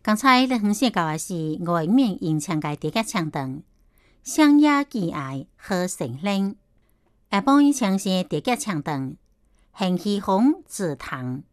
刚才你分析到的是外面用枪嘅叠甲枪长，乡野寄爱好成冷。下晡以前是叠甲枪长，行气风止堂。